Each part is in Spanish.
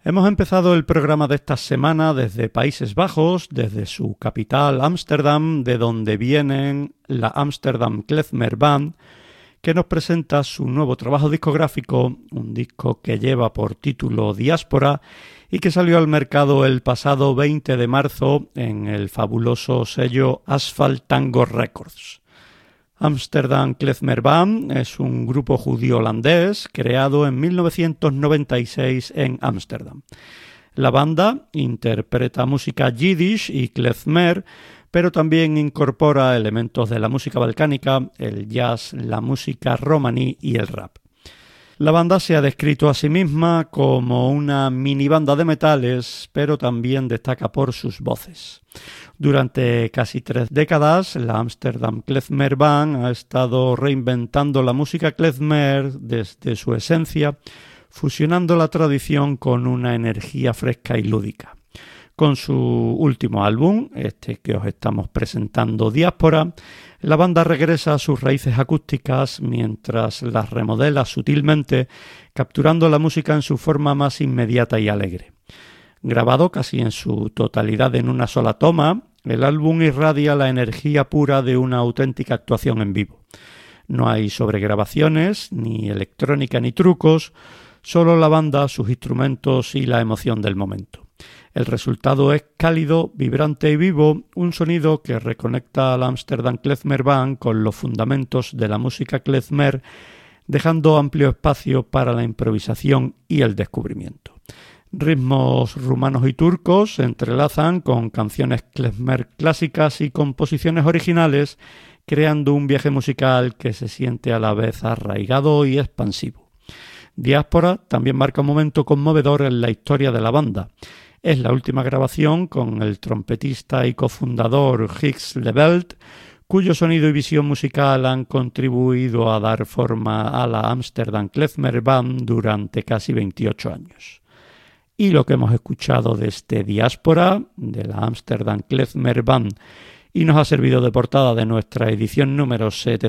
Hemos empezado el programa de esta semana desde Países Bajos, desde su capital Ámsterdam, de donde vienen la Amsterdam Klezmer Band, que nos presenta su nuevo trabajo discográfico, un disco que lleva por título Diáspora y que salió al mercado el pasado 20 de marzo en el fabuloso sello Asphalt Tango Records. Amsterdam Klezmer Band es un grupo judío holandés creado en 1996 en Ámsterdam. La banda interpreta música yiddish y klezmer, pero también incorpora elementos de la música balcánica, el jazz, la música romaní y el rap. La banda se ha descrito a sí misma como una mini banda de metales, pero también destaca por sus voces. Durante casi 3 décadas, la Amsterdam Klezmer Band ha estado reinventando la música klezmer desde su esencia, fusionando la tradición con una energía fresca y lúdica. Con su último álbum, este que os estamos presentando, Diáspora, la banda regresa a sus raíces acústicas mientras las remodela sutilmente, capturando la música en su forma más inmediata y alegre. Grabado casi en su totalidad en una sola toma, el álbum irradia la energía pura de una auténtica actuación en vivo. No hay sobregrabaciones, ni electrónica ni trucos, solo la banda, sus instrumentos y la emoción del momento. El resultado es cálido, vibrante y vivo, un sonido que reconecta al Amsterdam Klezmer Band con los fundamentos de la música klezmer, dejando amplio espacio para la improvisación y el descubrimiento. Ritmos rumanos y turcos se entrelazan con canciones klezmer clásicas y composiciones originales, creando un viaje musical que se siente a la vez arraigado y expansivo. Diáspora también marca un momento conmovedor en la historia de la banda. Es la última grabación con el trompetista y cofundador Gijs Leveld, cuyo sonido y visión musical han contribuido a dar forma a la Amsterdam Klezmer Band durante casi 28 años. Y lo que hemos escuchado de este Diáspora, de la Amsterdam Klezmer Band, y nos ha servido de portada de nuestra edición número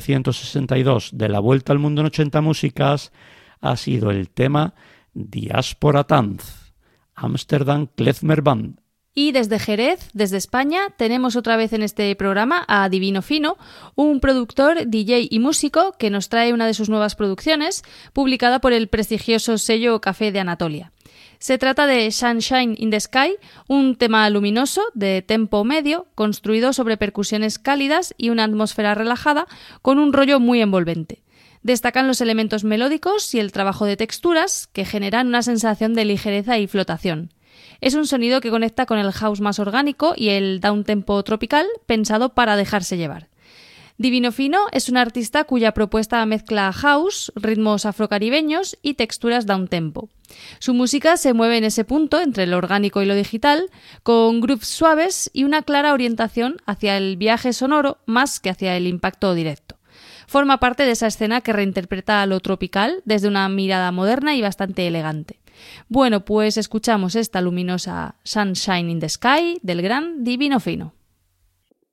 762 de la Vuelta al Mundo en 80 Músicas, ha sido el tema Diáspora Tanz. Amsterdam Klezmer Band. Y desde Jerez, desde España, tenemos otra vez en este programa a Divino Fino, un productor, DJ y músico que nos trae una de sus nuevas producciones, publicada por el prestigioso sello Café de Anatolia. Se trata de Sunshine in the Sky, un tema luminoso de tempo medio, construido sobre percusiones cálidas y una atmósfera relajada, con un rollo muy envolvente. Destacan los elementos melódicos y el trabajo de texturas que generan una sensación de ligereza y flotación. Es un sonido que conecta con el house más orgánico y el downtempo tropical pensado para dejarse llevar. Divino Fino es un artista cuya propuesta mezcla house, ritmos afrocaribeños y texturas downtempo. Su música se mueve en ese punto entre lo orgánico y lo digital, con grooves suaves y una clara orientación hacia el viaje sonoro más que hacia el impacto directo. Forma parte de esa escena que reinterpreta lo tropical desde una mirada moderna y bastante elegante. Bueno, pues escuchamos esta luminosa Sunshine in the Sky del gran Divino Fino.